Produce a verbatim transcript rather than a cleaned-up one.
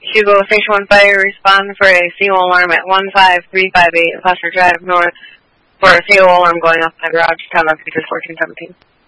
Hugo, Station one Fire, respond for a C O alarm at one five three five eight Foster Drive North for a C O alarm going off my garage, town of Peters fourteen seventeen.